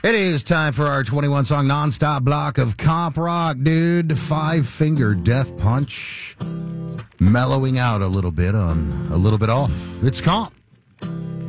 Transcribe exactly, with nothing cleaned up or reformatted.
It is time for our twenty-one song nonstop block of comp rock, dude. Five Finger Death Punch. Mellowing out a little bit on a little bit off. It's comp.